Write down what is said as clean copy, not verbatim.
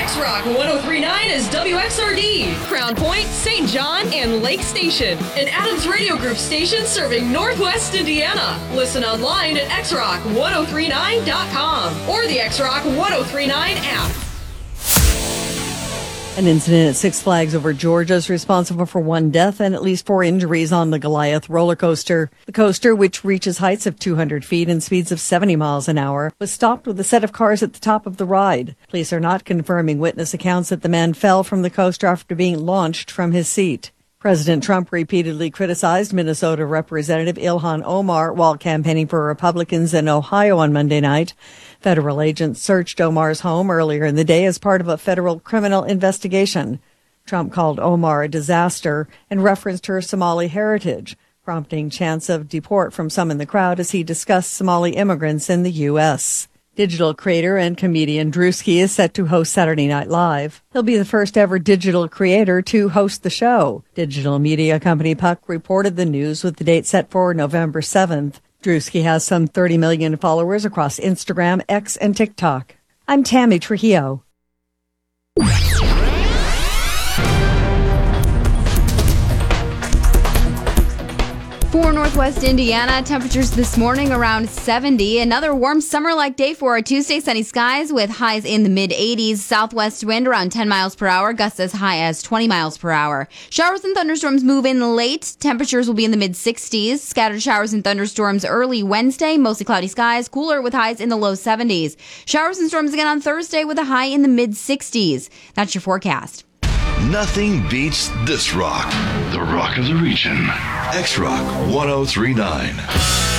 X-Rock 103.9 is WXRD, Crown Point, St. John, and Lake Station. An Adams Radio Group station serving Northwest Indiana. Listen online at xrock1039.com or the X-Rock 1039 app. An incident at Six Flags over Georgia is responsible for 1 death and at least 4 injuries on the Goliath roller coaster. The coaster, which reaches heights of 200 feet and speeds of 70 miles an hour, was stopped with a set of cars at the top of the ride. Police are not confirming witness accounts that the man fell from the coaster after being launched from his seat. President Trump repeatedly criticized Minnesota Representative Ilhan Omar while campaigning for Republicans in Ohio on Monday night. Federal agents searched Omar's home earlier in the day as part of a federal criminal investigation. Trump called Omar a disaster and referenced her Somali heritage, prompting chants of deport from some in the crowd as he discussed Somali immigrants in the U.S. Digital creator and comedian Drewski is set to host Saturday Night Live. He'll be the first ever digital creator to host the show. Digital media company Puck reported the news with the date set for November 7th. Drewski has some 30 million followers across Instagram, X, and TikTok. I'm Tammy Trujillo. For Northwest Indiana, temperatures this morning around 70. Another warm summer-like day for a Tuesday. Sunny skies with highs in the mid-80s. Southwest wind around 10 miles per hour. Gusts as high as 20 miles per hour. Showers and thunderstorms move in late. Temperatures will be in the mid-60s. Scattered showers and thunderstorms early Wednesday. Mostly cloudy skies. Cooler with highs in the low 70s. Showers and storms again on Thursday with a high in the mid-60s. That's your forecast. Nothing beats this rock. The rock of the region. X-Rock 1039.